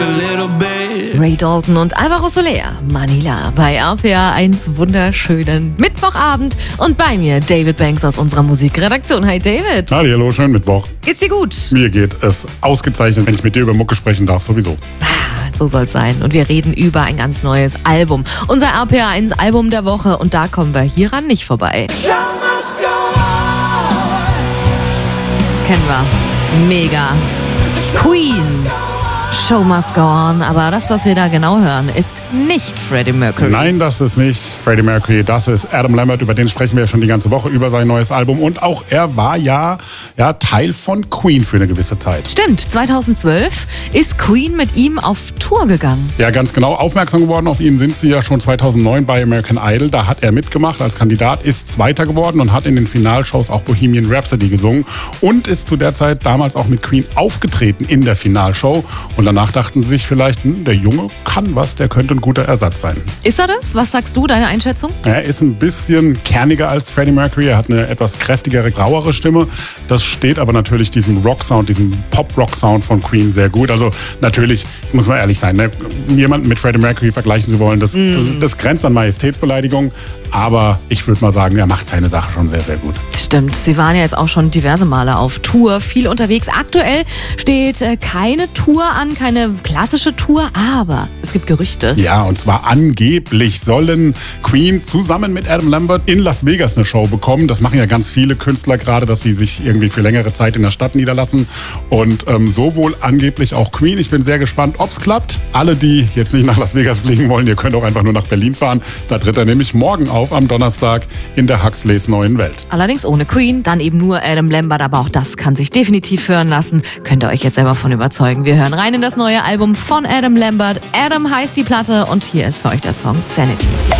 Ray Dalton und Alvaro Soler, Manila, bei RPA 1 wunderschönen Mittwochabend. Und bei mir David Banks aus unserer Musikredaktion. Hi David. Hallo, schönen Mittwoch. Geht's dir gut? Mir geht es ausgezeichnet, wenn ich mit dir über Mucke sprechen darf, sowieso. So soll's sein. Und wir reden über ein ganz neues Album. Unser RPA 1 Album der Woche. Und da kommen wir hieran nicht vorbei. Kennen wir. Mega. Queen. Show must go on, aber das, was wir da genau hören, ist nicht Freddie Mercury. Nein, das ist nicht Freddie Mercury, das ist Adam Lambert, über den sprechen wir ja schon die ganze Woche, über sein neues Album. Und auch er war ja Teil von Queen für eine gewisse Zeit. Stimmt, 2012 ist Queen mit ihm auf Tour gegangen. Ja, ganz genau. Aufmerksam geworden auf ihn sind sie ja schon 2009 bei American Idol. Da hat er mitgemacht als Kandidat, ist Zweiter geworden und hat in den Finalshows auch Bohemian Rhapsody gesungen und ist zu der Zeit damals auch mit Queen aufgetreten in der Finalshow. Und danach dachten sie sich vielleicht, der Junge kann was, der könnte ein guter Ersatz sein. Ist er das? Was sagst du, deine Einschätzung? Er ist ein bisschen kerniger als Freddie Mercury. Er hat eine etwas kräftigere, grauere Stimme. Das steht aber natürlich diesem Rock-Sound, diesem Pop-Rock-Sound von Queen sehr gut. Also natürlich, muss man ehrlich sein, jemanden mit Freddie Mercury vergleichen zu wollen, das grenzt an Majestätsbeleidigung. Aber ich würde mal sagen, er macht seine Sache schon sehr, sehr gut. Stimmt, sie waren ja jetzt auch schon diverse Male auf Tour, viel unterwegs. Aktuell steht keine Tour an, keine klassische Tour, aber es gibt Gerüchte. Ja, und zwar angeblich sollen Queen zusammen mit Adam Lambert in Las Vegas eine Show bekommen. Das machen ja ganz viele Künstler gerade, dass sie sich irgendwie für längere Zeit in der Stadt niederlassen. Und so wohl angeblich auch Queen. Ich bin sehr gespannt, ob es klappt. Alle, die jetzt nicht nach Las Vegas fliegen wollen, ihr könnt auch einfach nur nach Berlin fahren. Da tritt er nämlich morgen auf am Donnerstag in der Huxleys neuen Welt. Allerdings ohne Queen, dann eben nur Adam Lambert, aber auch das kann sich definitiv hören lassen. Könnt ihr euch jetzt selber von überzeugen. Wir hören rein in das neue Album von Adam Lambert. Adam heißt die Platte und hier ist für euch der Song Sanity.